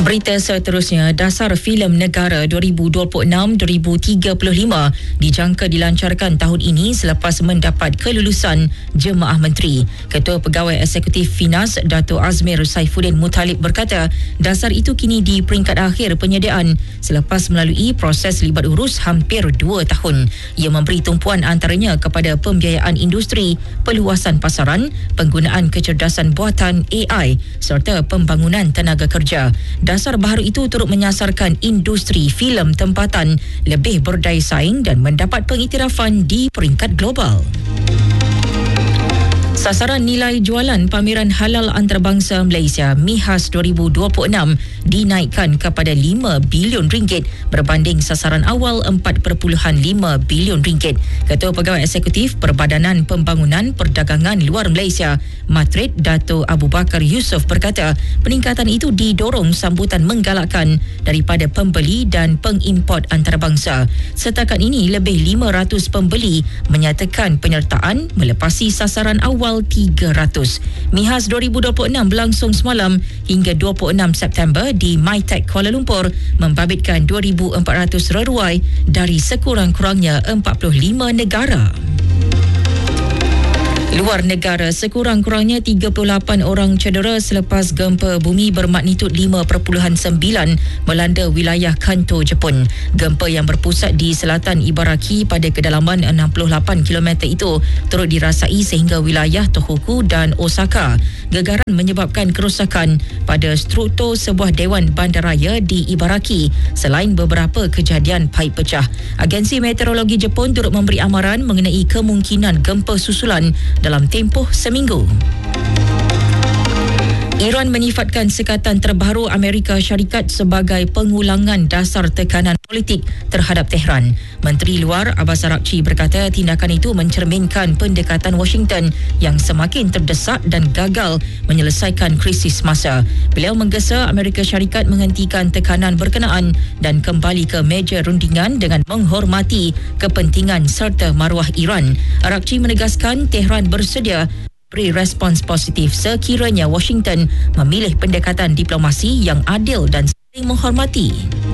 Berita seterusnya, dasar filem negara 2026-2035 dijangka dilancarkan tahun ini selepas mendapat kelulusan Jemaah Menteri. Ketua Pegawai Eksekutif Finas, Dato' Azmir Saifuddin Muttalib berkata, dasar itu kini di peringkat akhir penyediaan selepas melalui proses libat urus hampir 2 tahun. Ia memberi tumpuan antaranya kepada pembiayaan industri, peluasan pasaran, penggunaan kecerdasan buatan AI serta pembangunan tenaga kerja. Dasar baharu itu turut menyasarkan industri filem tempatan lebih berdaya saing dan mendapat pengiktirafan di peringkat global. Sasaran nilai jualan pameran halal antarabangsa Malaysia MIHAS 2026 dinaikkan kepada RM5 bilion berbanding sasaran awal RM4.5 bilion. Ketua Pegawai Eksekutif Perbadanan Pembangunan Perdagangan Luar Malaysia Matrid, Dato' Abu Bakar Yusof berkata, peningkatan itu didorong sambutan menggalakkan daripada pembeli dan pengimport antarabangsa. Setakat ini lebih 500 pembeli menyatakan penyertaan melepasi sasaran awal 300. MIHAS 2026 berlangsung semalam hingga 26 September di MyTech Kuala Lumpur membabitkan 2,400 reruai dari sekurang-kurangnya 45 negara. Luar negara, sekurang-kurangnya 38 orang cedera selepas gempa bumi bermagnitud 5.9 melanda wilayah Kanto, Jepun. Gempa yang berpusat di selatan Ibaraki pada kedalaman 68 km itu turut dirasai sehingga wilayah Tohoku dan Osaka. Gegaran menyebabkan kerosakan pada struktur sebuah dewan bandaraya di Ibaraki selain beberapa kejadian paip pecah. Agensi Meteorologi Jepun turut memberi amaran mengenai kemungkinan gempa susulan dalam tempoh seminggu. Iran menyifatkan sekatan terbaru Amerika Syarikat sebagai pengulangan dasar tekanan politik terhadap Tehran. Menteri Luar Abbas Araghchi berkata tindakan itu mencerminkan pendekatan Washington yang semakin terdesak dan gagal menyelesaikan krisis masa. Beliau menggesa Amerika Syarikat menghentikan tekanan berkenaan dan kembali ke meja rundingan dengan menghormati kepentingan serta maruah Iran. Araghchi menegaskan Tehran bersedia beri respons positif sekiranya Washington memilih pendekatan diplomasi yang adil dan saling menghormati.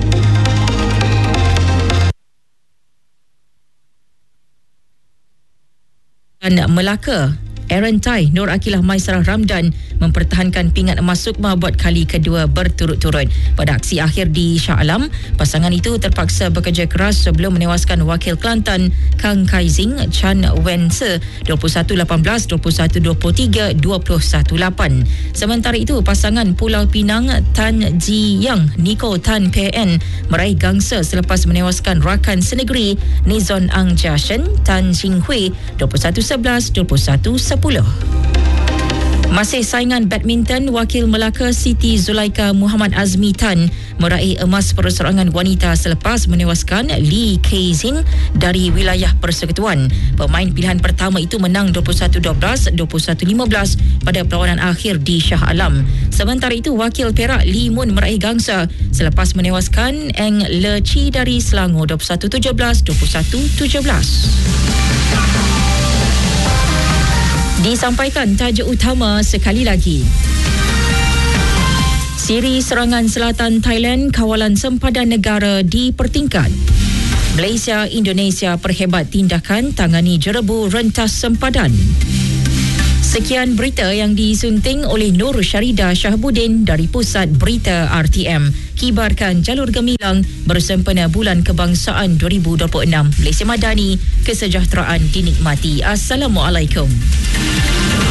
Dan Melaka, Aaron Tai, Nur Akilah Maisarah Ramdan mempertahankan pingat emas sukma buat kali kedua berturut-turut. Pada aksi akhir di Shah Alam, pasangan itu terpaksa bekerja keras sebelum menewaskan wakil Kelantan Kang Kai Zing Chan Wen Se 21-18, 21-23, 21-8. Sementara itu, pasangan Pulau Pinang Tan Ji Yang Nico Tan PN meraih gangsa selepas menewaskan rakan senegeri Nizon Ang Jia Shen Tan Xing Hui 21-11, 21-10. Masih saingan badminton, wakil Melaka Siti Zulaika Muhammad Azmi Tan meraih emas perseorangan wanita selepas menewaskan Lee Kei-Zing dari wilayah persekutuan. Pemain pilihan pertama itu menang 21-12, 21-15 pada perlawanan akhir di Shah Alam. Sementara itu, wakil Perak Lee Mun meraih gangsa selepas menewaskan Eng Le Chi dari Selangor 21-17, 21-17. Disampaikan tajuk utama sekali lagi. Siri serangan selatan Thailand, kawalan sempadan negara dipertingkat. Malaysia, Indonesia perhebat tindakan tangani jerebu rentas sempadan. Sekian berita yang disunting oleh Nur Syarida Syahbudin dari Pusat Berita RTM. Kibarkan jalur gemilang bersempena Bulan Kebangsaan 2026. Malaysia Madani, kesejahteraan dinikmati. Assalamualaikum.